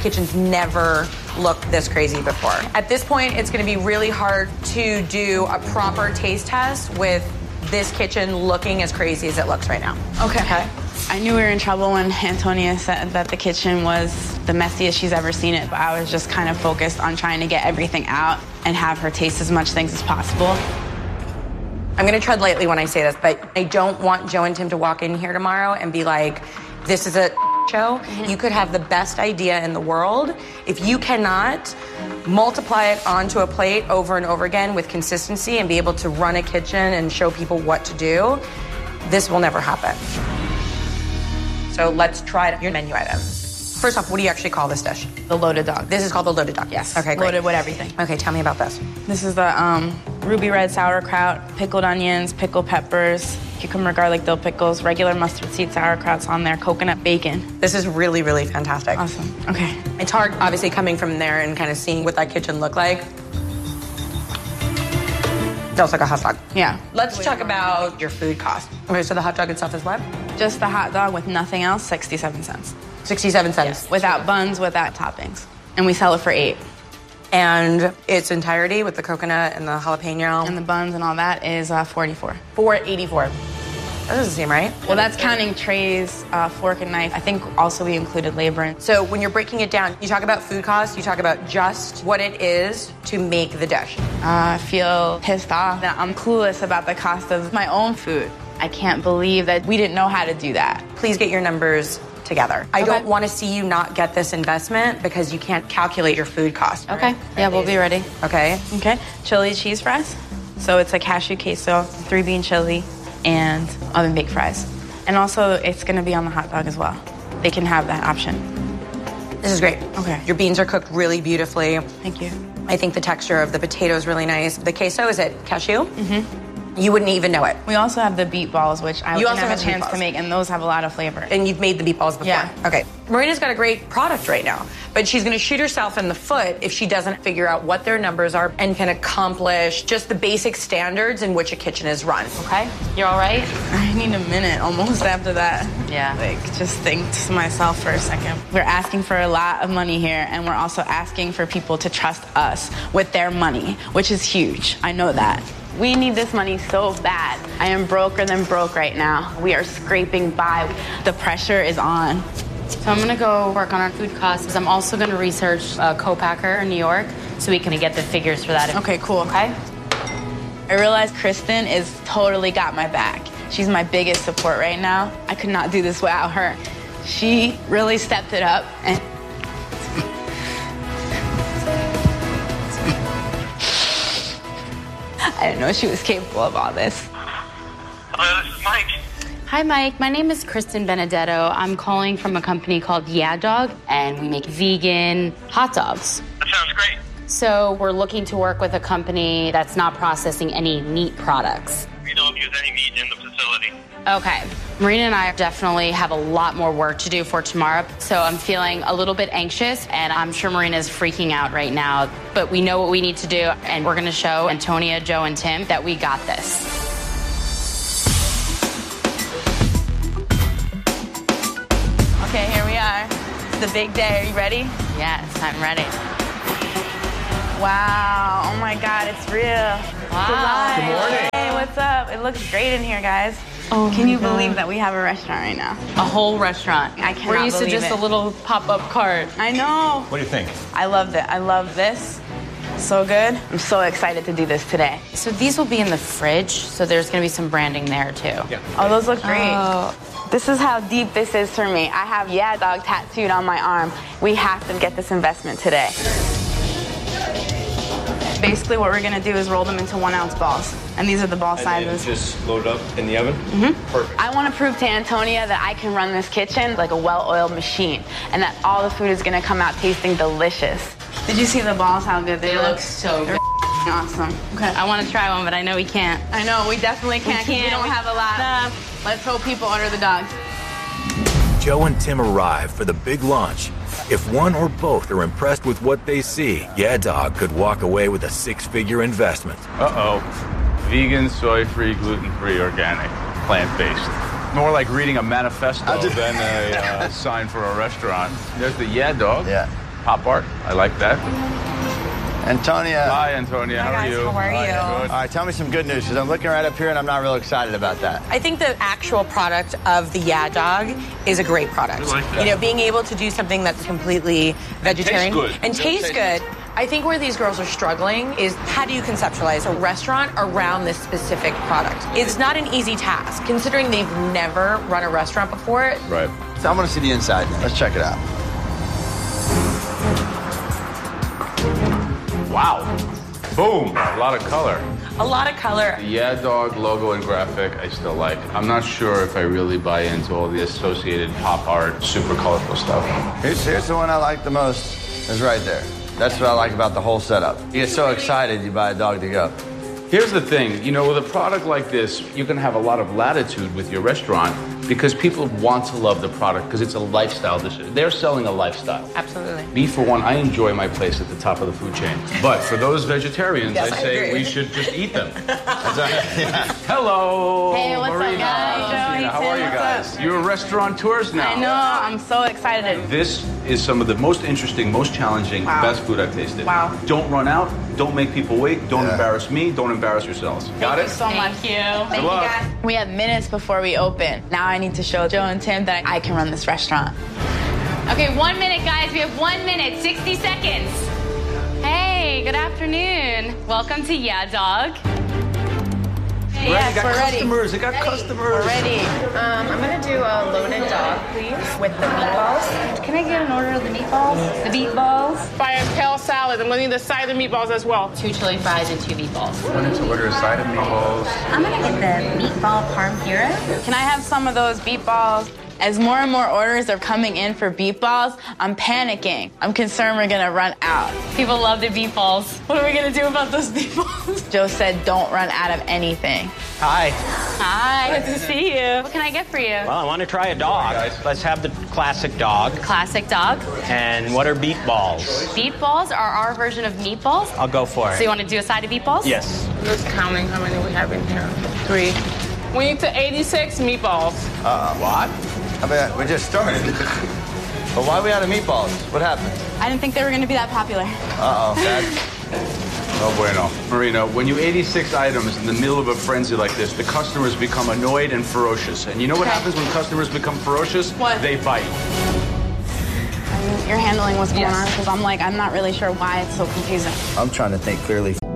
kitchen's never looked this crazy before. At this point, it's going to be really hard to do a proper taste test with this kitchen looking as crazy as it looks right now. Okay. I knew we were in trouble when Antonia said that the kitchen was the messiest she's ever seen it, but I was just kind of focused on trying to get everything out and have her taste as much things as possible. I'm going to tread lightly when I say this, but I don't want Joe and Tim to walk in here tomorrow and be like, this is a show. You could have the best idea in the world. If you cannot multiply it onto a plate over and over again with consistency and be able to run a kitchen and show people what to do, this will never happen. So let's try your menu items. First off, what do you actually call this dish? The loaded dog. This is called the loaded dog? Yes. Okay, great. Loaded with everything. Okay, tell me about this. This is the ruby red sauerkraut, pickled onions, pickled peppers, cucumber garlic dill pickles, regular mustard seed sauerkrauts on there, coconut bacon. This is really, really fantastic. Awesome. Okay. It's hard, obviously, coming from there and kind of seeing what that kitchen looked like. That was like a hot dog. Yeah. Let's talk about your food cost. Okay, so the hot dog itself is what? Just the hot dog with nothing else, 67 cents. 67 cents. Yes. Without buns, without toppings. And we sell it for $8. And its entirety with the coconut and the jalapeno? And the buns and all that is $44. $4.84. That doesn't seem right. Well, that's counting trays, fork and knife. I think also we included labor. So when you're breaking it down, you talk about food costs, you talk about just what it is to make the dish. I feel pissed off that I'm clueless about the cost of my own food. I can't believe that we didn't know how to do that. Please get your numbers together. I don't want to see you not get this investment because you can't calculate your food cost. Okay. Yeah, we'll be ready. Okay. Okay. Chili cheese fries. So it's a cashew queso, 3-bean chili, and oven-baked fries. And also, it's going to be on the hot dog as well. They can have that option. This is great. Okay. Your beans are cooked really beautifully. Thank you. I think the texture of the potato is really nice. The queso, is it cashew? Mm-hmm. You wouldn't even know it. We also have the beet balls, which I didn't have a chance to make, and those have a lot of flavor. And you've made the beet balls before? Yeah. Okay. Marina's got a great product right now, but she's going to shoot herself in the foot if she doesn't figure out what their numbers are and can accomplish just the basic standards in which a kitchen is run. Okay? You're all right? I need a minute almost after that. Yeah. Just think to myself for a second. We're asking for a lot of money here, and we're also asking for people to trust us with their money, which is huge. I know that. We need this money so bad. I am broker than broke right now. We are scraping by. The pressure is on. So I'm gonna go work on our food costs. I'm also gonna research a co-packer in New York so we can get the figures for that. Okay, cool. Okay? I realize Kristen is totally got my back. She's my biggest support right now. I could not do this without her. She really stepped it up and I didn't know she was capable of all this. Hello, this is Mike. Hi, Mike. My name is Kristen Benedetto. I'm calling from a company called Yeah Dog, and we make vegan hot dogs. That sounds great. So we're looking to work with a company that's not processing any meat products. We don't use any meat in the facility. Okay. Marina and I definitely have a lot more work to do for tomorrow, so I'm feeling a little bit anxious, and I'm sure Marina's freaking out right now. But we know what we need to do, and we're going to show Antonia, Joe, and Tim that we got this. Okay, here we are. It's the big day. Are you ready? Yes, I'm ready. Wow. Oh, my God. It's real. Wow. Good morning. Hey, what's up? It looks great in here, guys. Oh, can you believe that we have a restaurant right now? A whole restaurant. I cannot We're used to believe just it. a little pop-up cart. I know. What do you think? I loved it. I love this. So good. I'm so excited to do this today. So these will be in the fridge, so there's going to be some branding there, too. Yeah. Oh, those look great. Oh. This is how deep this is for me. I have Yeah Dog tattooed on my arm. We have to get this investment today. Basically, what we're going to do is roll them into 1-ounce balls. And these are the ball sizes. Just load it up in the oven? Mm-hmm. Perfect. I want to prove to Antonia that I can run this kitchen like a well-oiled machine and that all the food is going to come out tasting delicious. Did you see the balls, how good they look? They look so good. Awesome. Okay, I want to try one, but I know we can't. I know, we definitely can't because we don't have a lot. Let's hope people order the dogs. Joe and Tim arrive for the big launch. If one or both are impressed with what they see, Yeah Dog could walk away with a 6-figure investment. Uh-oh. Vegan, soy-free, gluten-free, organic, plant-based. More like reading a manifesto than a sign for a restaurant. There's the Yeah Dog. Yeah. pop art. I like that. Antonia. Hi, Antonia. How are you? How are you? All right, tell me some good news, because I'm looking right up here and I'm not real excited about that. I think the actual product of the Yeah Dog is a great product. I like that. You know, being able to do something that's completely vegetarian And tastes good. I think where these girls are struggling is how do you conceptualize a restaurant around this specific product? It's not an easy task, considering they've never run a restaurant before. Right. So I'm going to see the inside now. Let's check it out. Wow. Boom. A lot of color. A lot of color. The Yeah Dog logo and graphic, I still like. I'm not sure if I really buy into all the associated pop art, super colorful stuff. Here's the one I like the most. Is right there. That's what I like about the whole setup. You get so excited, you buy a dog to go. Here's the thing, you know, with a product like this, you can have a lot of latitude with your restaurant because people want to love the product because it's a lifestyle dish. They're selling a lifestyle. Absolutely. Me, for one, I enjoy my place at the top of the food chain. But for those vegetarians, Yes, I I say agree. we should just eat them. Hello. Hey, what's up, Marina. guys? Christina, how are you What's guys? up? You're restaurateurs now. I know, I'm so excited. This is some of the most interesting, most challenging, Wow. best food I've tasted. Wow. Don't run out. Don't make people wait. Don't Yeah. embarrass me. Don't embarrass yourselves. Got Thank it? you so much. Thank you. Good luck. We have minutes before we open. Now I need to show Joe and Tim that I can run this restaurant. Okay, 1 minute, guys. We have 1 minute, 60 seconds. Hey, good afternoon. Welcome to Yeah Dog. Yes, got we're ready. customers. They got customers. We're ready. I'm gonna do a loaded dog, please, with the meatballs. Can I get an order of the meatballs? The meatballs? Fire kale salad. I'm gonna need the side of meatballs as well. 2 chili fries and 2 meatballs. Wanted to order a side of meatballs. I'm gonna get the meatball parm puree. Can I have some of those beef balls? As more and more orders are coming in for beef balls, I'm panicking. I'm concerned we're gonna run out. People love the meatballs. What are we gonna do about those beef balls? Joe said don't run out of anything. Hi. Hi, good to see you. What can I get for you? Well, I want to try a dog. Let's have the classic dog. Classic dog. And what are beef balls? Beef balls are our version of meatballs. I'll go for it. So you want to do a side of meatballs? Yes. Just counting how many we have in here. 3. We need to 86 meatballs. What? I mean, we just started. But why are we out of meatballs? What happened? I didn't think they were gonna be that popular. Uh-oh, Dad. No bueno. Marina, when you 86 items in the middle of a frenzy like this, the customers become annoyed and ferocious. And you know what Okay. happens when customers become ferocious? What? They bite. You're handling what's going Yes. on because I'm not really sure why it's so confusing. I'm trying to think clearly.